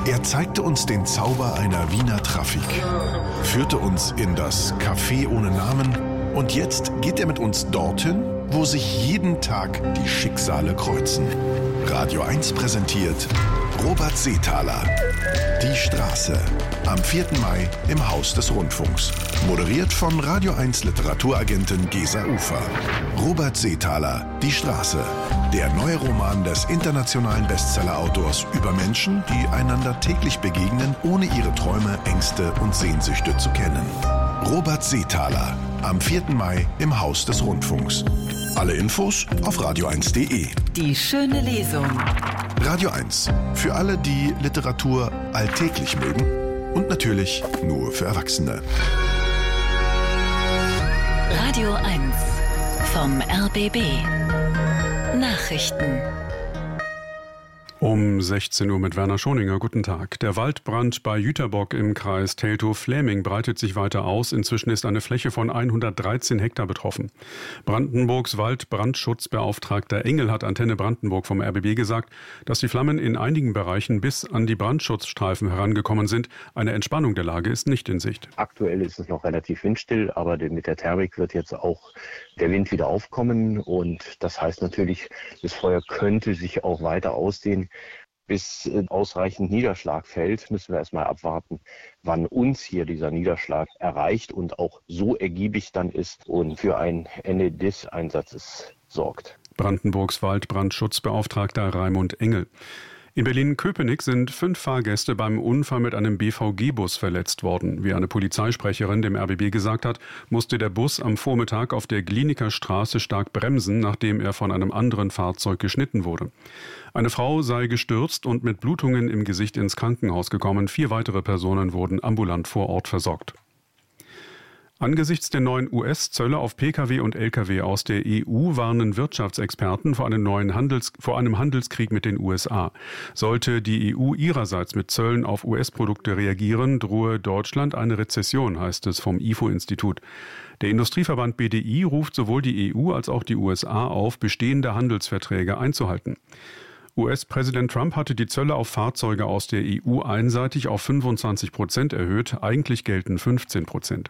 Er zeigte uns den Zauber einer Wiener Trafik, führte uns in das Café ohne Namen und jetzt geht er mit uns dorthin, wo sich jeden Tag die Schicksale kreuzen. Radio 1 präsentiert Robert Seethaler. Die Straße. Am 4. Mai im Haus des Rundfunks. Moderiert von Radio 1 Literaturagentin Gesa Ufer. Robert Seethaler. Die Straße. Der neue Roman des internationalen Bestseller-Autors über Menschen, die einander täglich begegnen, ohne ihre Träume, Ängste und Sehnsüchte zu kennen. Robert Seethaler. Am 4. Mai im Haus des Rundfunks. Alle Infos auf radio1.de. Die schöne Lesung. Radio 1. Für alle, die Literatur alltäglich mögen und natürlich nur für Erwachsene. Radio 1 vom RBB. Nachrichten. Um 16 Uhr mit Werner Schoninger. Guten Tag. Der Waldbrand bei Jüterbock im Kreis Teltow-Fläming breitet sich weiter aus. Inzwischen ist eine Fläche von 113 Hektar betroffen. Brandenburgs Waldbrandschutzbeauftragter Engel hat Antenne Brandenburg vom RBB gesagt, dass die Flammen in einigen Bereichen bis an die Brandschutzstreifen herangekommen sind. Eine Entspannung der Lage ist nicht in Sicht. Aktuell ist es noch relativ windstill, aber mit der Thermik wird jetzt auch der Wind wieder aufkommen. Und das heißt natürlich, das Feuer könnte sich auch weiter ausdehnen. Bis ausreichend Niederschlag fällt, müssen wir erstmal abwarten, wann uns hier dieser Niederschlag erreicht und auch so ergiebig dann ist und für ein Ende des Einsatzes sorgt. Brandenburgs Waldbrandschutzbeauftragter Raimund Engel. In Berlin-Köpenick sind 5 Fahrgäste beim Unfall mit einem BVG-Bus verletzt worden. Wie eine Polizeisprecherin dem RBB gesagt hat, musste der Bus am Vormittag auf der Glienicker Straße stark bremsen, nachdem er von einem anderen Fahrzeug geschnitten wurde. Eine Frau sei gestürzt und mit Blutungen im Gesicht ins Krankenhaus gekommen. 4 weitere Personen wurden ambulant vor Ort versorgt. Angesichts der neuen US-Zölle auf Pkw und Lkw aus der EU warnen Wirtschaftsexperten vor einem Handelskrieg mit den USA. Sollte die EU ihrerseits mit Zöllen auf US-Produkte reagieren, drohe Deutschland eine Rezession, heißt es vom IFO-Institut. Der Industrieverband BDI ruft sowohl die EU als auch die USA auf, bestehende Handelsverträge einzuhalten. US-Präsident Trump hatte die Zölle auf Fahrzeuge aus der EU einseitig auf 25% erhöht, eigentlich gelten 15%.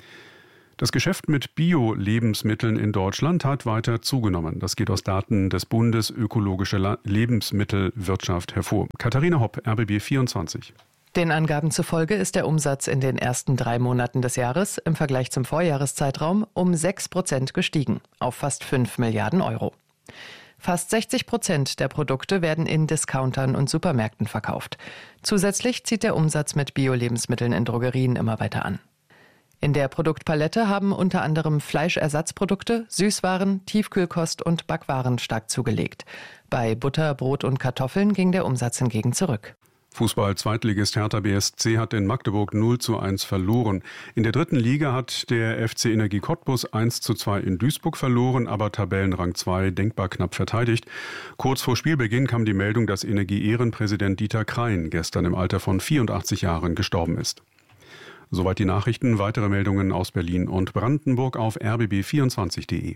Das Geschäft mit Bio-Lebensmitteln in Deutschland hat weiter zugenommen. Das geht aus Daten des Bundes Ökologische Lebensmittelwirtschaft hervor. Katharina Hopp, RBB 24. Den Angaben zufolge ist der Umsatz in den ersten 3 Monaten des Jahres im Vergleich zum Vorjahreszeitraum um 6% gestiegen, auf fast 5 Milliarden Euro. Fast 60% der Produkte werden in Discountern und Supermärkten verkauft. Zusätzlich zieht der Umsatz mit Bio-Lebensmitteln in Drogerien immer weiter an. In der Produktpalette haben unter anderem Fleischersatzprodukte, Süßwaren, Tiefkühlkost und Backwaren stark zugelegt. Bei Butter, Brot und Kartoffeln ging der Umsatz hingegen zurück. Fußball-Zweitligist Hertha BSC hat in Magdeburg 0:1 verloren. In der 3. Liga hat der FC Energie Cottbus 1:2 in Duisburg verloren, aber Tabellenrang 2 denkbar knapp verteidigt. Kurz vor Spielbeginn kam die Meldung, dass Energie-Ehrenpräsident Dieter Krein gestern im Alter von 84 Jahren gestorben ist. Soweit die Nachrichten. Weitere Meldungen aus Berlin und Brandenburg auf rbb24.de.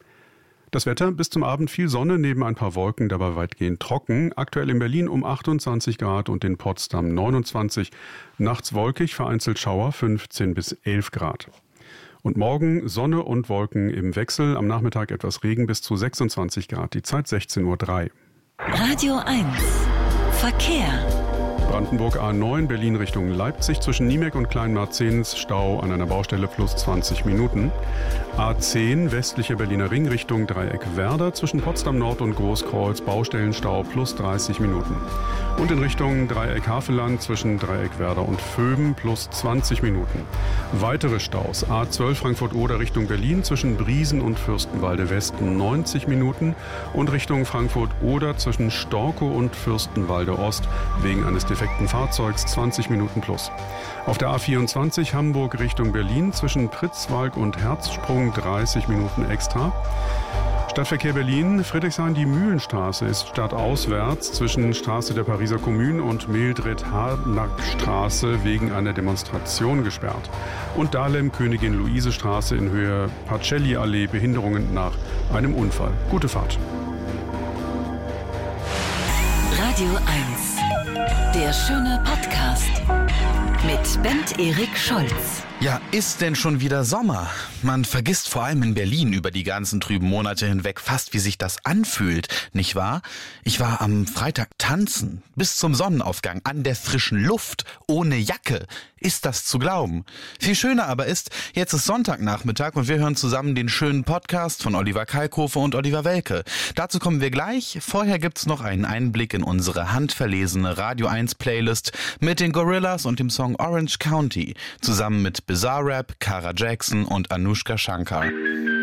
Das Wetter: bis zum Abend viel Sonne, neben ein paar Wolken, dabei weitgehend trocken. Aktuell in Berlin um 28 Grad und in Potsdam 29. Nachts wolkig, vereinzelt Schauer 15 bis 11 Grad. Und morgen Sonne und Wolken im Wechsel. Am Nachmittag etwas Regen bis zu 26 Grad. Die Zeit 16:03 Uhr. Radio 1 Verkehr. Brandenburg A9, Berlin Richtung Leipzig, zwischen Niemek und Kleinmarzens Stau an einer Baustelle plus 20 Minuten. A10, westlicher Berliner Ring Richtung Dreieck Werder, zwischen Potsdam Nord und Großkreuz Baustellenstau plus 30 Minuten. Und in Richtung Dreieck Havelland zwischen Dreieck Werder und Vöben plus 20 Minuten. Weitere Staus: A12 Frankfurt-Oder Richtung Berlin zwischen Briesen und Fürstenwalde Westen 90 Minuten und Richtung Frankfurt-Oder zwischen Storkow und Fürstenwalde Ost wegen eines defekten Fahrzeugs 20 Minuten plus. Auf der A24 Hamburg Richtung Berlin zwischen Pritzwalk und Herzsprung 30 Minuten extra. Stadtverkehr Berlin, Friedrichshain, die Mühlenstraße ist stadtauswärts zwischen Straße der Pariser Kommune und Mildred-Harnack-Straße wegen einer Demonstration gesperrt. Und Dahlem, Königin-Luise-Straße in Höhe Pacelli-Allee, Behinderungen nach einem Unfall. Gute Fahrt. Radio 1. Der schöne Podcast mit Bent Erik Scholz. Ja, ist denn schon wieder Sommer? Man vergisst vor allem in Berlin über die ganzen trüben Monate hinweg fast, wie sich das anfühlt, nicht wahr? Ich war am Freitag tanzen, bis zum Sonnenaufgang, an der frischen Luft, ohne Jacke. Ist das zu glauben? Viel schöner aber ist, jetzt ist Sonntagnachmittag und wir hören zusammen den schönen Podcast von Oliver Kalkofe und Oliver Welke. Dazu kommen wir gleich. Vorher gibt's noch einen Einblick in unsere handverlesene Radio 1 Playlist mit den Gorillaz und dem Song Orange County, zusammen mit Bizarrap, Kara Jackson und Anushka Shankar.